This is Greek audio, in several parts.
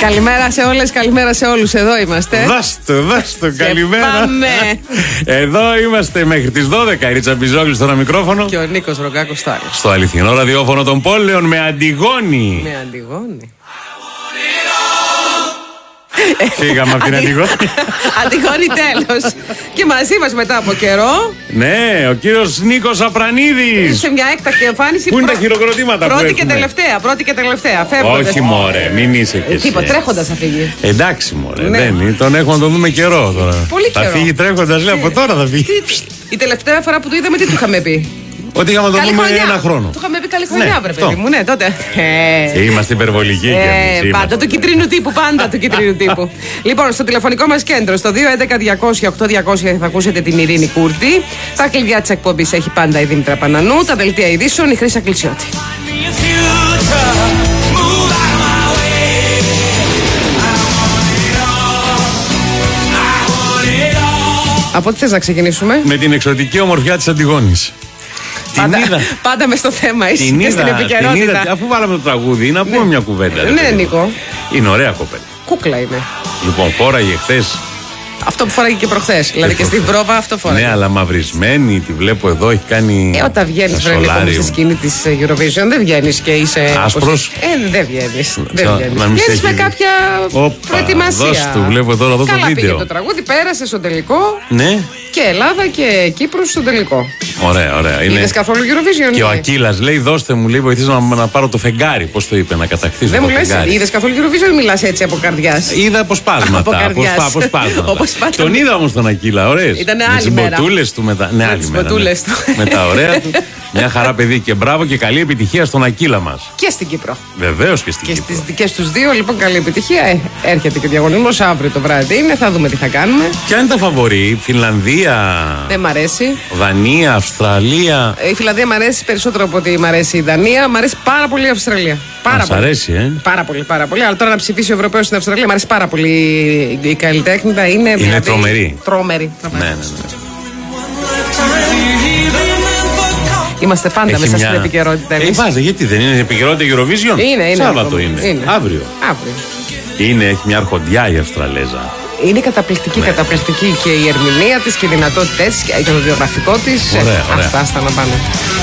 Καλημέρα σε όλες, καλημέρα σε όλους. Εδώ είμαστε. Δάστο, καλημέρα. Πάμε. Εδώ είμαστε μέχρι τις 12. Η Ρίτσα Μπιζόλη στο μικρόφωνο. Και ο Νίκος Ρογκάκος στο άλλο. Στο αληθινό ραδιόφωνο των πόλεων με Αντιγόνη. Με Αντιγόνη. Φύγαμε από την Αντιγόνη. Αντιγόνη τέλος. Και μαζί μας μετά από καιρό. Ναι, ο κύριος Νίκος Απρανίδης. Σε μια έκτακτη εμφάνιση. Πού είναι τα χειροκροτήματα που Πρώτη και τελευταία. Φεύγοντας. Όχι μωρέ, μην είσαι κι εσύ. Τίποτα, τρέχοντας θα φύγει. Εντάξει μωρέ, Ναι. δεν είναι. Τον έχουμε να τον δούμε καιρό τώρα. Πολύ θα καιρό. φύγει τρέχοντας, λέει από τώρα θα φύγει. Η τελευταία φορά που το είδαμε, τι του είχαμε πει? Ότι είχαμε να τον δούμε ένα χρόνο. Του είχαμε πει καλή χρονιά, Ναι, βρε αυτό. παιδί μου, ναι, τότε. Είμαστε υπερβολικοί κι εμείς. Πάντα του κυτρίνου τύπου, πάντα του κυτρίνου τύπου. Λοιπόν, στο τηλεφωνικό μας κέντρο, στο 211-200-8200 θα ακούσετε την Ειρήνη Κούρτη. Τα κλειδιά της εκπομπής έχει πάντα η Δήμητρα Πανανού. Τα δελτία ειδήσεων η Χρύσα Κλεισιώτη. Από τι θες να ξεκινήσουμε? Με την εξωτική ομορφιά της Αντιγόνης. Πάντα μες στο θέμα είσαι και στην επικαιρότητα. Αφού βάλαμε το τραγούδι, να πούμε μια κουβέντα. Ναι, Νίκο. Είναι ωραία κοπέλα. Κούκλα είναι. Λοιπόν, φόραγε χθες. Αυτό που φοράγε και προχθές. Δηλαδή και στην πρόβα αυτό φοράγε. Ναι, αλλά μαυρισμένη, τη βλέπω εδώ, έχει κάνει. Όταν βγαίνει στη σκηνή τη Eurovision, δεν βγαίνει και είσαι. Άσπρος. Δεν βγαίνει. Βγαίνει με κάποια προετοιμασία. Δώσ' του, βλέπω τώρα εδώ το Καλά βίντεο. πήγε το τραγούδι, πέρασε στο τελικό. Ναι. Και Ελλάδα και Κύπρος στο τελικό. Ωραία. Είδες καθόλου Eurovision? Και ο Ακύλας λέει: δώστε μου λίγο, βοηθήστε να πάρω το φεγγάρι. Πώς το είπε, να κατακτήσω. Δεν το μου λες, φεγγάρι. είδες καθόλου Eurovision, μιλάς έτσι από καρδιάς? Είδα αποσπάσματα. Τον είδα όμως τον Ακύλα, ωραίες. Ήτανε με άλλη τις μέρα. μποτούλες του μετά. Ναι, άλλη μέρα. Με τα ωραία του. Μια χαρά παιδί και μπράβο και καλή επιτυχία στον Ακύλα μας. Και στην Κύπρο. Βεβαίως και στην Και Κύπρο. στις δικές τους δύο, λοιπόν, καλή επιτυχία. Έρχεται και ο διαγωνισμός αύριο το βράδυ. Είναι, θα δούμε τι θα κάνουμε. Ποια είναι τα φαβορί, Φινλανδία, Δεν μ' αρέσει. Δανία, Αυστραλία. Η Φιλανδία μ' αρέσει περισσότερο από ότι μ' αρέσει η Δανία. Μ' αρέσει πάρα πολύ η Αυστραλία. Μας αρέσει, Πάρα πολύ. Αλλά τώρα να ψηφίσει ο Ευρωπαίος στην Αυστραλία, μ' αρέσει πάρα πολύ. Η καλλιτέχνητα είναι δηλαδή τρομερή. Τρομερή. Ναι. Είμαστε πάντα Έχει μέσα στην επικαιρότητα. Βάζε, γιατί δεν είναι επικαιρότητα Eurovision? Είναι. Σάββατο είναι. Αύριο. Έχει μια αρχοντιά η Αυστραλέζα. Είναι καταπληκτική και η ερμηνεία της και οι δυνατότητές της και το βιογραφικό της. Ωραία. Αυτά να πάνε.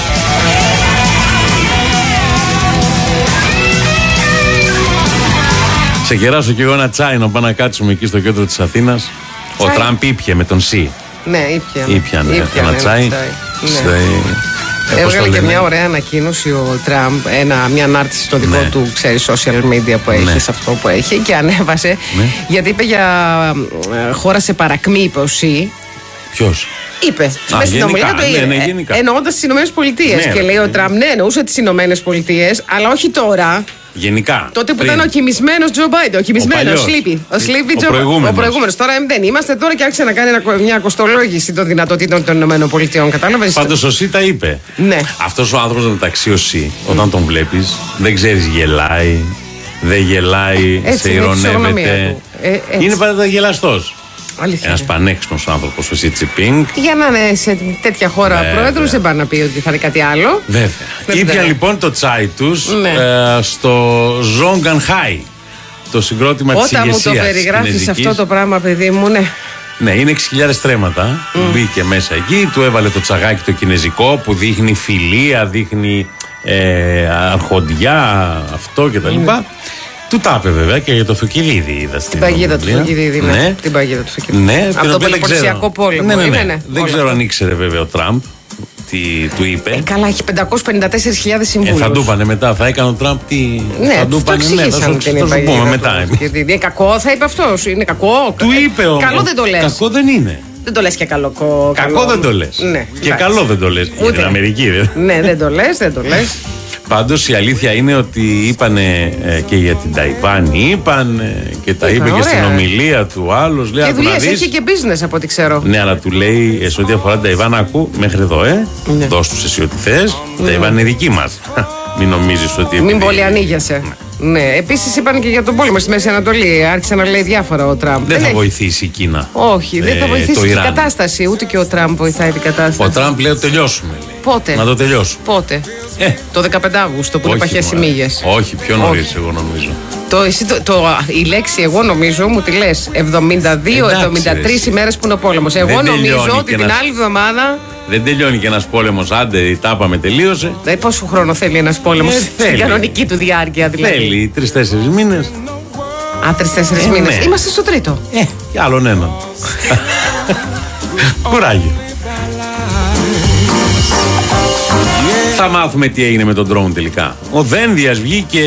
Σε κεράσω κι εγώ ένα τσάι να πάω να κάτσουμε εκεί στο κέντρο της Αθήνας. Ο Τραμπ ήπια με τον Σι. Ναι, ήπια. Ένα τσάι. Έβγαλε και μια ωραία ανακοίνωση ο Τραμπ, μια ανάρτηση στο δικό του, social media που έχει, σε αυτό που έχει, και ανέβασε. Γιατί είπε για χώρα σε παρακμή, είπε ο Σι. Ποιος? Είπε. Με στην ομιλία του εννοώντας τις Ηνωμένες Πολιτείες. Και λέει ο Τραμπ, ναι, εννοούσε τις Ηνωμένες Πολιτείες, αλλά όχι τώρα. Γενικά. Τότε που ήταν ο κοιμισμένος Τζο Μπάιντεν. Ο κοιμισμένος, ο προηγούμενος. Τώρα δεν είμαστε. Τώρα και άρχισε να κάνει μια κοστολόγηση των δυνατοτήτων των Ηνωμένων Πολιτείων. Κατάλαβες? Πάντως ο Σι τα είπε. Ναι. Αυτός ο άνθρωπος μεταξύ ο Σι, όταν τον βλέπεις, δεν ξέρεις, γελάει, δεν γελάει, σε ειρωνεύεται. Είναι πάντα γελαστός. Ένας πανέξυπνος άνθρωπος, ο Σι Τζινπίνγκ. Για να είναι σε τέτοια χώρα πρόεδρος, δεν πάει να πει ότι θα είναι κάτι άλλο. Βέβαια. Ήπιαν λοιπόν το τσάι τους στο Ζόγκανχάι, το συγκρότημα της ηγεσίας. Όταν μου το περιγράφεις αυτό το πράγμα, παιδί μου, ναι. Ναι, είναι 6.000 στρέμματα. Μπήκε μέσα εκεί, του έβαλε το τσαγάκι το κινέζικο που δείχνει φιλία, δείχνει αρχοντιά, αυτό κτλ. Του τα είπε βέβαια και για το Θουκυδίδη, είδα στην παγίδα του Θουκυδίδη. Ναι, την παγίδα του Θουκυδίδη. Ναι, από τον Πελοποννησιακό πόλεμο. Δεν ξέρω αν ήξερε βέβαια ο Τραμπ τι του είπε. Καλά, έχει 554.000 συμβούλους. Θα του είπανε μετά, θα έκανε ο Τραμπ τι. Ναι, θα του είπανε, θα σου πούμε μετά. Είναι κακό, θα είπε αυτός. Είναι κακό. Του είπε όμως. Καλό δεν το λες. Κακό δεν είναι. Δεν το λες και καλό. Κακό δεν το λες. Και καλό δεν το λες. Για την Αμερική, ναι, δεν το λες. Πάντως η αλήθεια είναι ότι είπανε και για την Ταϊβάν, και τα είπε και στην ομιλία του άλλος. Και δουλειές έχει και business από ό,τι ξέρω. Ναι, αλλά του λέει σε ό,τι αφορά την Ταϊβάν, ακού μέχρι εδώ, δώσ' τους εσύ ό,τι θες. Η Ταϊβάν είναι δική μας. Μην νομίζεις ότι. Μην πολύ ανοίγεσαι. Ναι, επίσης είπαν και για τον πόλεμο στη Μέση Ανατολή. Άρχισε να λέει διάφορα ο Τραμπ. Δεν θα βοηθήσει η Κίνα. Όχι, δεν θα βοηθήσει την κατάσταση. Ούτε και ο Τραμπ βοηθάει την κατάσταση. Ο Τραμπ λέει ότι τελειώσουμε, λέει. Πότε? Να το τελειώσω. Πότε? Το 15 Αύγουστο που είναι παχές οι μύγες. Όχι, πιο νωρίς εγώ νομίζω. Η λέξη εγώ νομίζω μου τη λες 72-73 ημέρες που είναι ο πόλεμος. Εγώ νομίζω ότι την άλλη εβδομάδα. Δεν τελειώνει και ένας πόλεμος, άντε η τάπαμε τελείωσε. Πόσο χρόνο θέλει ένας πόλεμος στην κανονική του διάρκεια δηλαδή? Θέλει 3-4 μήνες. 3-4 μήνες. Ναι. Είμαστε στο τρίτο. Κι άλλον ένα. Κουράγιο. Θα μάθουμε τι έγινε με τον drone τελικά. Ο Δένδιας βγήκε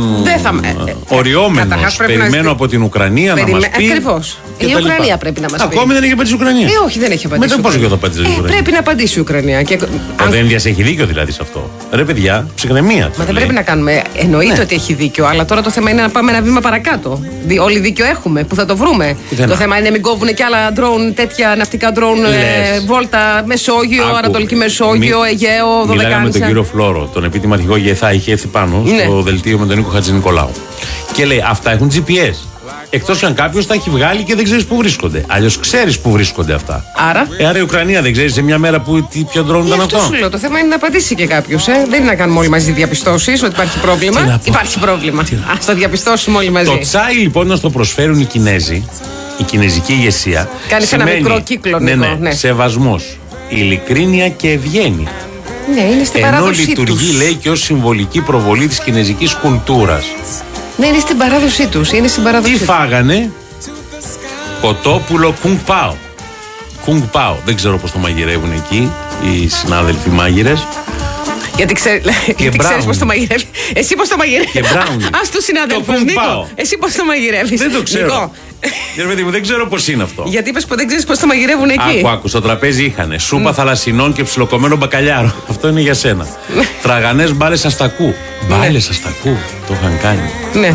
οριόμενος. Περιμένω από την Ουκρανία να μας πει. Ακριβώς. Η Ουκρανία πρέπει να μας πει. Ακόμη δεν έχει απαντήσει η Ουκρανία. Όχι, δεν έχει απαντήσει. Μετά πώς και θα απαντήσει η Ουκρανία. Πρέπει να απαντήσει η Ουκρανία. Ο Δένδιας έχει δίκιο δηλαδή σε αυτό. Ρε παιδιά, ψυχραιμία. Μα δεν πρέπει να κάνουμε. Εννοείται ότι έχει δίκιο, αλλά τώρα το θέμα είναι να πάμε ένα βήμα παρακάτω. Όλοι δίκιο έχουμε. Πού θα το βρούμε? Το θέμα είναι να μην κόβουν και άλλα drone, τέτοια ναυτικά drone, βόλτα, Μεσόγειο, Ανατολική Μεσόγειο, Αιγαίο, Δωδεκάνησα. Μιλάγαμε με τον κύριο Φλόρο, τον επίτιμο αρχηγό ΓΕΘΑ, είχε έρθει πάνω στο δελτίο με τον Νίκο Χατζηνικολάου. Και λέει: αυτά έχουν GPS. Εκτός κι αν κάποιος τα έχει βγάλει και δεν ξέρεις πού βρίσκονται. Αλλιώς ξέρεις πού βρίσκονται αυτά. Άρα η Ουκρανία δεν ξέρει σε μια μέρα ποιο drone ήταν αυτό. Αυτό σου λέω. Το θέμα είναι να απαντήσει και κάποιος. Δεν είναι να κάνουμε όλοι μαζί διαπιστώσεις ότι υπάρχει πρόβλημα. Υπάρχει πρόβλημα. Ας το διαπιστώσουμε όλοι μαζί. Το τσάι λοιπόν να στο προσφέρουν οι Κινέζοι, η κινέζικη ηγεσία. Κάνει ένα μικρό κύκλο. Ναι. Σεβασμός, ειλικρίνεια και ευγένεια. Ναι, είναι στην παράδοσή τους. Ενώ λειτουργεί, λέει, και ως συμβολική προβολή της κινέζικης κουλτούρας. Ναι, είναι στην παράδοσή τους. Τι φάγανε? Κοτόπουλο κουνγκ πάο. Κουνγκ πάο. Δεν ξέρω πώς το μαγειρεύουν εκεί οι συνάδελφοι μάγειρες. Γιατί ξέρεις πώς το μαγειρεύει. Εσύ πώς το μαγειρεύεις? Και μπράουνι. Ας το συνάδελφο, Νίκο. Εσύ πώς το μαγειρεύεις? Δεν το ξέρω. Δεν ξέρω πώς είναι αυτό. Γιατί είπες που δεν ξέρεις πώς το μαγειρεύουν εκεί. Άκου, στο τραπέζι είχανε σούπα θαλασσινών και ψιλοκομμένο μπακαλιάρο. Αυτό είναι για σένα. Τραγανές μπάλες αστακού. Μπάλες αστακού. Το είχαν κάνει. Ναι.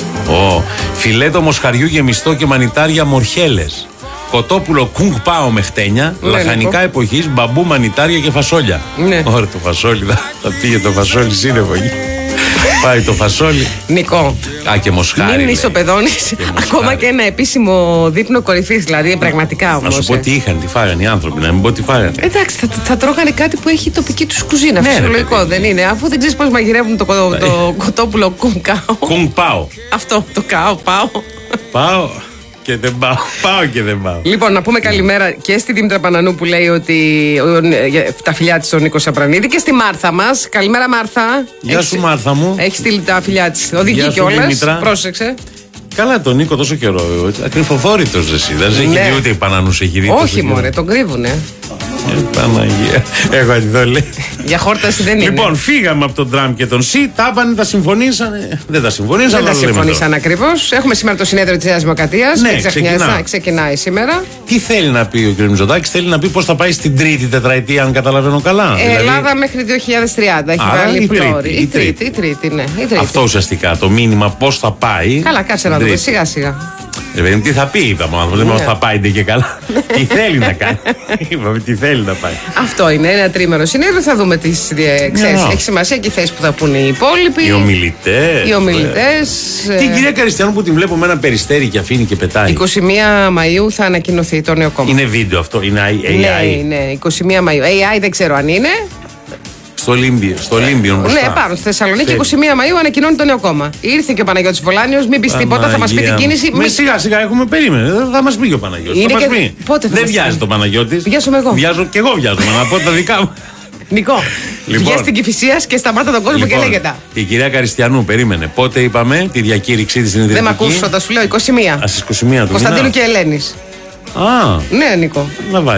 Φιλέτο μοσχαριού γεμιστό και μανιτάρια μορχέλες. Κοτόπουλο κουνγκ πάο με χτένια. Λαχανικά εποχής, μπαμπού, μανιτάρια και φασόλια. Ωραία, το φασόλι. Θα πήγε το φασόλι σύννεφο εκεί. Πάει το φασόλι. Νικό. Και μοσχάρι. Μην ισοπεδώνεις ακόμα και ένα επίσημο δείπνο κορυφής, δηλαδή πραγματικά όμως. Να σου πω τι είχαν, τι φάγανε οι άνθρωποι, να μην πω τι φάγανε. Εντάξει, θα τρώγανε κάτι που έχει τοπική τους κουζίνα. Φυσιολογικό δεν είναι, αφού δεν ξέρεις πώς μαγειρεύουν το κοτόπουλο κουνγκ πάο. Αυτό, το κάο, πάω. Πάω. Και δεν πάω. Πάω και δεν πάω. Λοιπόν, να πούμε καλημέρα και στη Δήμητρα Πανανού που λέει ότι τα φιλιά της ο Νίκος Σαπρανίδη και στη Μάρθα μας. Καλημέρα, Μάρθα. Γεια σου, Μάρθα μου. Έχει στείλει τα φιλιά της. Οδηγεί κιόλας. Πρόσεξε. Καλά, τον Νίκο τόσο καιρό. Ακρυφοφόρητος εσύ. Δεν έχει δει ούτε η Πανανούς έχει δει. Όχι, μωρέ, τον κρύβουνε. Παναγία. Έχω αντιδόλη. Για χόρταση δεν είναι. Λοιπόν, φύγαμε από τον Τραμπ και τον Σι. Τα είπαν, τα συμφωνήσανε. Δεν τα συμφωνήσαν. Δεν τα συμφωνήσαν ακριβώς. Έχουμε σήμερα το συνέδριο της Νέας Δημοκρατίας. Ναι, ξεκινάει σήμερα. Τι θέλει να πει ο κ. Μητσοτάκης? Θέλει να πει πώς θα πάει στην τρίτη τετραετία, αν καταλαβαίνω καλά. Ελλάδα μέχρι 2030. Έχει βάλει πλώρη. Η τρίτη, ναι. Αυτό ουσιαστικά το μήνυμα πώς θα πάει. Καλά, κάτσε να δούμε σιγά-σιγά. Τι θα πει, είπαμε. Δεν μας θα πάει και καλά. Τι θέλει να κάνει. Είπαμε τι θέλει να πάει. Αυτό είναι ένα τρίμερο συνέδριο. Θα δούμε τις. Έχει σημασία και οι θέσεις που θα πούνε οι υπόλοιποι. Οι ομιλητές. Την κυρία Καριστιανού που την βλέπω με ένα περιστέρι και αφήνει και πετάει. 21 Μαΐου θα ανακοινωθεί το νέο κόμμα. Είναι βίντεο αυτό, είναι AI. Ναι, 21 Μαΐου. AI δεν ξέρω αν είναι. Στο Ολύμπιο. Ναι, πάνω στη Θεσσαλονίκη. 21 Μαΐου ανακοινώνει το νέο κόμμα. Ήρθε και ο Παναγιώτης Βολάνιος, μην πει τίποτα, θα μας πει την κίνηση. Σιγά έχουμε περίμενε. Θα μας πει και ο Παναγιώτης. Δεν βιάζει το Παναγιώτης. Βιάζομαι εγώ. Και εγώ βιάζομαι, να πω τα δικά μου. Νικό, βγες στην Κηφισίας και σταμάτα τον κόσμο και λέγεται. Η κυρία Καριστιανού περίμενε. Πότε είπαμε τη διακήρυξή της στην Ιδρυτική? Δεν μ' ακούς όταν σου λέω 21. Στις 21 του Κωνσταντίνου και Ελένης. Ναι, Νικό.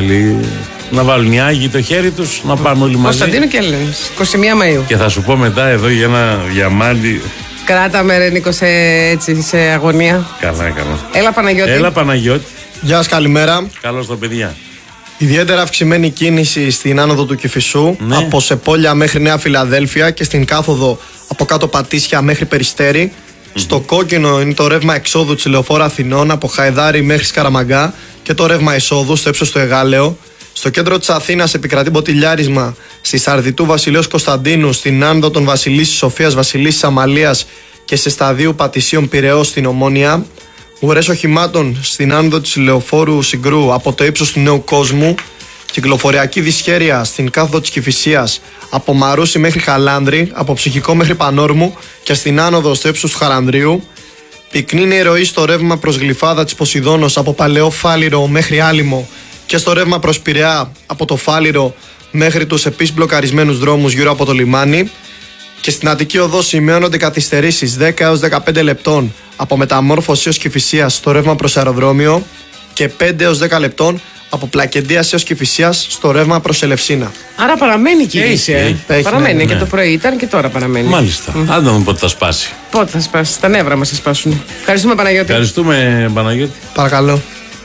Να βάλουν οι Άγιοι το χέρι τους, να πάμε όλοι μαζί. Κωνσταντίνου και Ελένης, 21 Μαΐου. Και θα σου πω μετά εδώ για ένα διαμάντι. Κράτα με ρε Νίκο σε αγωνία. Καλά. Έλα Παναγιώτη. Γεια σας, καλημέρα. Καλώς το παιδιά. Ιδιαίτερα αυξημένη κίνηση στην άνοδο του Κηφισού, από Σεπόλια μέχρι Νέα Φιλαδέλφια και στην κάθοδο από κάτω Πατήσια μέχρι Περιστέρι. Στο κόκκινο είναι το ρεύμα εξόδου της Λεωφόρου Αθηνών από Χαϊδάρι μέχρι Σκαραμαγκά και το ρεύμα εισόδου στο ύψος του Εγάλεο. Στο κέντρο της Αθήνας επικρατεί μποτιλιάρισμα στη Σαρδιτού Βασιλέως Κωνσταντίνου, στην άνοδο των Βασιλίσσης Σοφίας Βασιλίσσης Αμαλίας και σε σταδίου Πατησίων Πειραιώς στην Ομόνια. Ουρές οχημάτων στην άνοδο της Λεωφόρου Συγκρού από το ύψος του Νέου Κόσμου κυκλοφοριακή δυσχέρεια στην κάθοδο της Κηφισίας από Μαρούσι μέχρι Χαλάνδρη, από Ψυχικό μέχρι Πανόρμου και στην άνοδο στο ύψος του Χαρανδρίου. Πυκνή είναι η ροή στο ρεύμα προς Γλυφάδα της Ποσειδώνος από Παλαιό Φάληρο μέχρι Άλυμο και στο ρεύμα προς Πειραιά από το Φάληρο μέχρι τους επίσης μπλοκαρισμένους δρόμους γύρω από το λιμάνι. Και στην Αττική Οδό σημειώνονται καθυστερήσεις 10 έως 15 λεπτών από Μεταμόρφωση έως Κηφισίας στο ρεύμα προς αεροδρόμιο και 5 έως 10 λεπτών από Πλακεντίας έως Κηφισίας στο ρεύμα προς Ελευσίνα. Άρα παραμένει κίνηση. Παραμένει και το πρωί ήταν και τώρα παραμένει. Μάλιστα. Αν δούμε πότε θα σπάσει. Πότε θα σπάσει. Τα νεύρα μας θα σπάσουν. Ευχαριστούμε, Παναγιώτη. Ευχαριστούμε, Παναγιώτη. Παρακαλώ.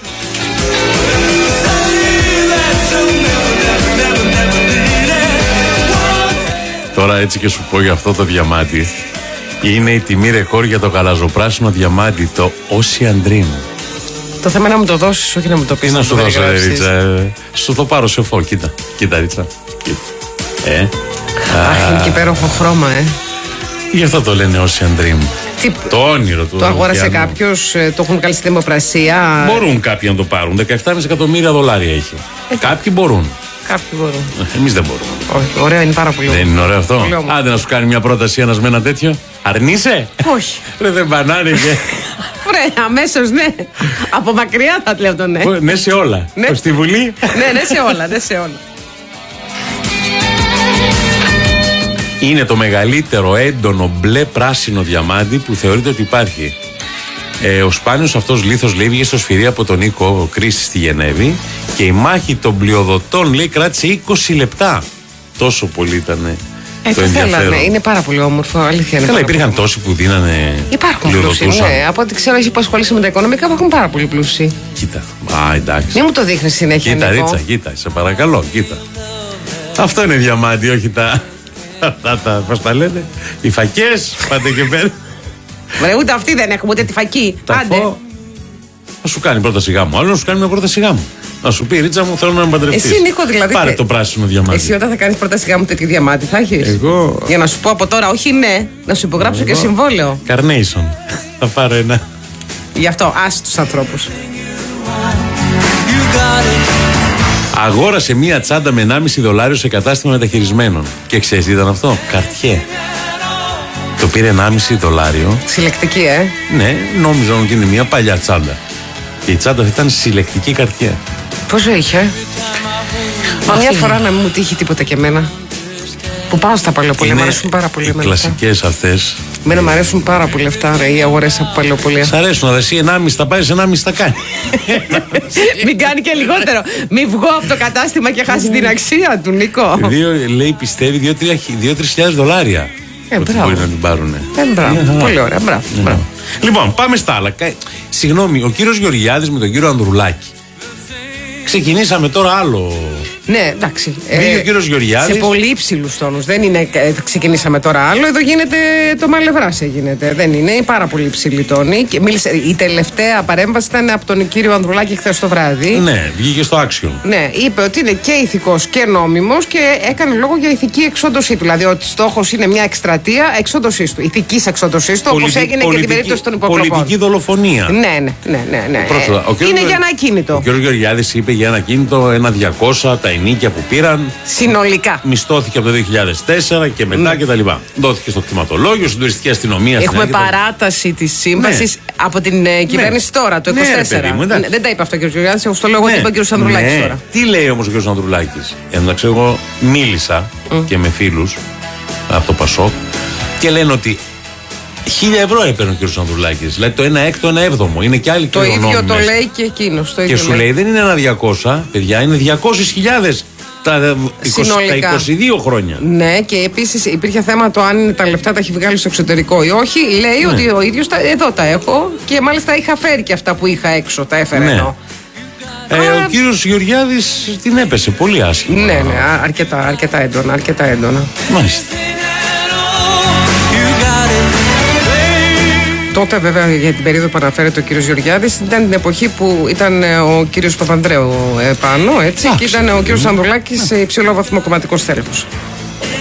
Τώρα έτσι και σου πω για αυτό το διαμάτι. Είναι η τιμή ρεκόρ για το γαλαζοπράσινο διαμάτι, το Ocean Dream. Το θέμα είναι να μου το δώσεις, όχι να μου το πεις. Να σου δώσω, Ρίτσα. Σου το πάρω σε φω. Κοίτα, Ρίτσα. Αχ, είναι και υπέροχο χρώμα, Γι' αυτό το λένε Ocean Dream. Το όνειρο του. Το αγόρασε κάποιος, το έχουν καλή στη δημοπρασία. Μπορούν κάποιοι να το πάρουν. 17,5 εκατομμύρια δολάρια έχει. Κάποιοι μπορούν. Κάποιοι μπορούν. Εμείς δεν μπορούμε. Όχι, ωραίο είναι πάρα πολύ. Δεν είναι ωραίο αυτό. Άντε να σου κάνει μια πρόταση ένας με ένα τέτοιο. Αρνείσαι. Όχι. Ρε δεν μπανάνε και. Βρε, αμέσως ναι. Από μακριά θα λέω το ναι. Ναι σε όλα. Ναι. Στη Βουλή. Ναι σε όλα, ναι σε όλα. Είναι το μεγαλύτερο έντονο μπλε πράσινο διαμάντι που θεωρείται ότι υπάρχει. Ο σπάνιος αυτός λίθος, λέει, βγήκε στο σφυρί από τον Νίκο Κρίση στη Γενέβη και η μάχη των πλειοδοτών, λέει, κράτησε 20 λεπτά. Τόσο πολύ ήταν το ενδιαφέρον. Είναι πάρα πολύ όμορφο, αλήθεια είναι. Καλά, υπήρχαν τόσοι που δίνανε. Υπάρχουν πλούσιοι, ναι. Από ό,τι ξέρω, εσύ που ασχολείσαι με τα οικονομικά, υπάρχουν πάρα πολλοί πλούσιοι. Κοίτα. Εντάξει. Μην μου το δείχνεις συνέχεια. Κοίτα, Ρίτσα, κοίτα, σε παρακαλώ, κοίτα. Αυτό είναι διαμάντι, όχι τα. Πώς τα λένε, οι φακές, πάτε και πέρα. Βρε, ούτε αυτοί δεν έχουμε, ούτε τη φακή. Άντε. Να σου κάνει πρόταση γάμου, άλλο να σου κάνει μια πρόταση γάμου. Να σου πει, Ρίτσα μου, θέλω να με παντρευτείς. Εσύ, Νίκο, δηλαδή. Πάρε το πράσινο διαμάντι. Εσύ, όταν θα κάνεις πρόταση γάμου, τέτοιο διαμάντι θα έχεις. Εγώ. Για να σου πω από τώρα, όχι ναι, να σου υπογράψω και συμβόλαιο. Carnation. Θα πάρω ένα. Γι' αυτό, άσε τους ανθρώπους. Αγόρασε μία τσάντα με $1,5 σε κατάστημα μεταχειρισμένων. Και ξέρεις τι ήταν αυτό? Καρτιέ. Το πήρε $1,5. Συλλεκτική, Ναι, νόμιζα ότι είναι μία παλιά τσάντα. Και η τσάντα ήταν συλλεκτική καρτιέ. Πόσο είχε? Μια φορά να μην μου τύχει τίποτα και εμένα. Που πάω στα παλαιοπολία, μου αρέσουν πάρα πολύ. Οι κλασικές αυτές. Εμένα μου αρέσουν πάρα πολύ αυτά, ρε, οι αγορές από παλαιοπολία. Σ' αρέσουν, αλλά εσύ 1,5 θα πάρεις, 1,5 θα κάνει. Μην κάνει και λιγότερο. Μην βγω από το κατάστημα και χάσει την αξία του, Νίκο. Λέει, πιστεύει $2-3,000. Ότι μπορεί να την πάρουνε. Μπράβο. Πολύ ωραία, μπράβο. Λοιπόν, πάμε στα άλλα. Συγγνώμη, ο κύριος Γεωργιάδης με τον κύριο Ανδρουλάκη. Ξεκινήσαμε τώρα άλλο. Ναι, εντάξει. Ο κύριος Γεωργιάδης. Σε πολύ υψηλούς τόνους. Δεν είναι. Ξεκινήσαμε τώρα άλλο. Εδώ γίνεται το μαλευράσια γίνεται. Δεν είναι. Είναι πάρα πολύ υψηλή τόνη. Η τελευταία παρέμβαση ήταν από τον κύριο Ανδρουλάκη χθες το βράδυ. Ναι, βγήκε στο Action. Ναι, είπε ότι είναι και ηθικός και νόμιμος και έκανε λόγο για ηθική εξόντωσή του. Δηλαδή ότι στόχος είναι μια εκστρατεία εξόντωσής του. Ηθικής εξόντωσής του, όπως έγινε και την περίπτωση των υποκλοπών. Πολιτική δολοφονία. Ναι. Είναι για ένα ακίνητο. Ο κ. Γεωργιάδης είπε για ένα ακίνητο, ένα 200, τα ενίκια που πήραν. Συνολικά. Μισθώθηκε από το 2004 και μετά κτλ. Δόθηκε στο κτηματολόγιο, στην τουριστική αστυνομία. Έχουμε παράταση της σύμβασης από την κυβέρνηση τώρα, το 2024. Δεν τα είπε αυτό ο κ. Γεωργιάδης, εγώ στο λέω ότι είπε ο κ. Ανδρουλάκης τώρα. Τι λέει όμως ο κ. Ανδρουλάκης? Εντάξει, εγώ μίλησα και με φίλους από το Πασόκ και λένε ότι 1.000 έπαιρνε ο κ. Ανδρουλάκης. Δηλαδή το 1/6, 1/7. Είναι και άλλοι κληρονόμοι. Το ίδιο το λέει και εκείνος. Και σου λέει δεν είναι ένα 200, παιδιά, είναι 200.000 τα 22 χρόνια. Ναι, και επίσης υπήρχε θέμα το αν τα λεφτά τα έχει βγάλει στο εξωτερικό ή όχι. Λέει ότι ο ίδιος εδώ τα έχω και μάλιστα είχα φέρει και αυτά που είχα έξω, τα έφερε εδώ. Ο κύριος Γεωργιάδης την έπεσε πολύ άσχημα. Ναι, αρκετά έντονα. Μάλιστα. Τότε βέβαια για την περίοδο που αναφέρεται ο κύριος Γεωργιάδης ήταν την εποχή που ήταν ο κύριος Παπανδρέου πάνω, έτσι, και ήταν ο κύριος Ανδρουλάκης σε υψηλό βαθμό κομματικός στέλεχος.